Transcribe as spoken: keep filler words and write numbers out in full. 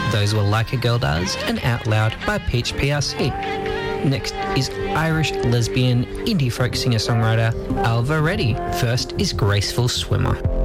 Those Were Like a Girl Does and Out Loud by Peach P R C. Next is Irish lesbian indie folk singer-songwriter Alva Reddy. First is Graceful Swimmer.